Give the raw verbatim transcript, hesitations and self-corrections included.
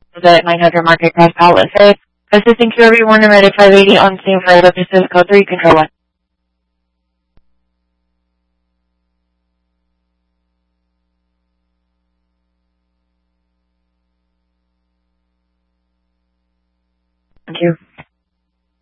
the nine hundred market cross pallet. So, assisting Q R V one United five eighty on scene for the Pacific Code three, control one. Thank you.